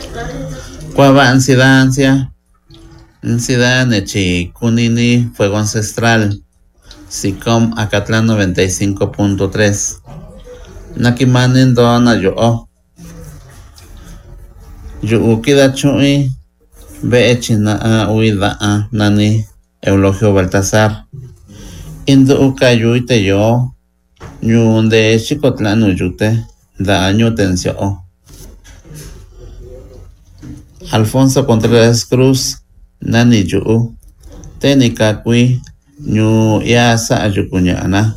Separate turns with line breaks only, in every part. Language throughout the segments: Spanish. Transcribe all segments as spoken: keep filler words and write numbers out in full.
Cuava ansiedad, ansia. Ansiedad, Nechi, Kunini, Fuego Ancestral. Sicom Acatlán noventa y cinco punto tres. Nakimanin Dona Yo. Yo Ukida Chui. Ve Echina Uida Nani. Eulogio Baltasar. Indo Ukayuite yo. Nyunde Chicotlán Uyute. Daño Tencio. Alfonso Contreras Cruz. Nani Yu. Técnica Kui. Ñu Yasa Ayucuñana.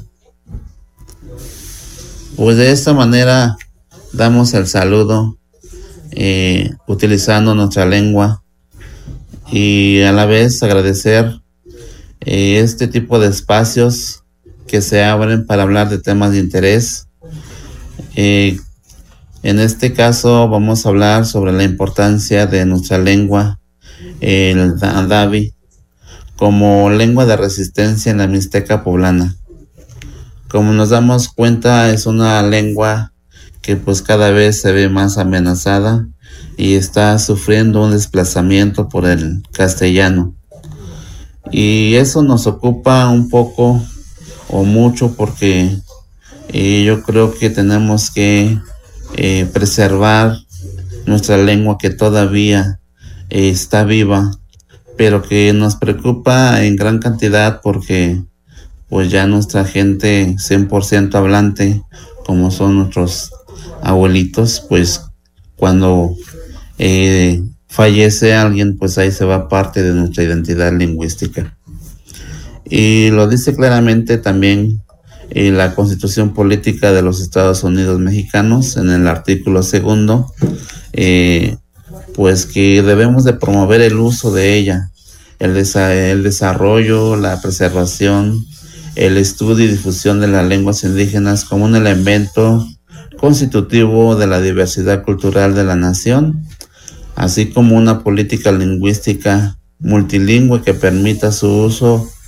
Pues de esta manera damos el saludo eh, utilizando nuestra lengua y a la vez agradecer eh, este tipo de espacios que se abren para hablar de temas de interés. Eh, en este caso vamos a hablar sobre la importancia de nuestra lengua, el Davi, como lengua de resistencia en la Mixteca poblana. Como nos damos cuenta, es una lengua que pues cada vez se ve más amenazada y está sufriendo un desplazamiento por el castellano. Y eso nos ocupa un poco o mucho porque eh, yo creo que tenemos que eh, preservar nuestra lengua que todavía eh, está viva, pero que nos preocupa en gran cantidad porque pues ya nuestra gente cien por ciento hablante, como son nuestros abuelitos, pues cuando eh, fallece alguien, pues ahí se va parte de nuestra identidad lingüística. Y lo dice claramente también eh, la Constitución Política de los Estados Unidos Mexicanos, en el artículo segundo, eh, pues que debemos de promover el uso de ella, el, desa- el desarrollo, la preservación, el estudio y difusión de las lenguas indígenas como un elemento constitutivo de la diversidad cultural de la nación, así como una política lingüística multilingüe que permita su uso